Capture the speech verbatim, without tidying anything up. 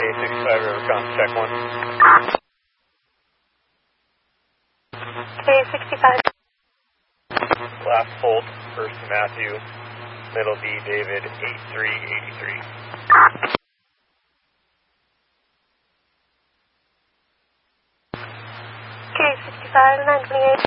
sixty-five Rivercom, check one. K sixty-five. Last hold, first Matthew, middle D David, eight three eight three. K sixty-five, nine twenty-eight.